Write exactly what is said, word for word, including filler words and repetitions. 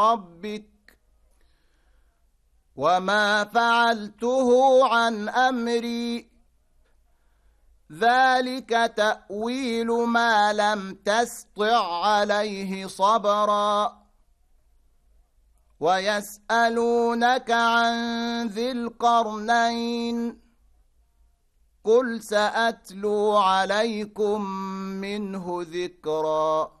ربك وما فعلته عن أمري ذلك تأويل ما لم تسطع عليه صبرا ويسألونك عن ذي القرنين قل سأتلو عليكم منه ذكرا